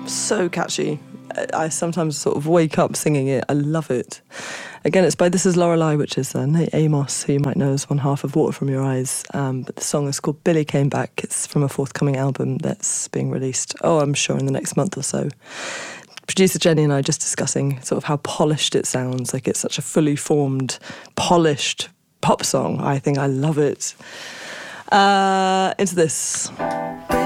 So catchy. I sometimes sort of wake up singing it. I love it. Again, it's by This Is Lorelei, which is Nate Amos, who you might know as one half of Water From Your Eyes. But the song is called Billy Came Back. It's from a forthcoming album that's being released, I'm sure in the next month or so. Producer Jenny and I just discussing sort of how polished it sounds. Like, it's such a fully formed, polished pop song. I think I love it. Into this.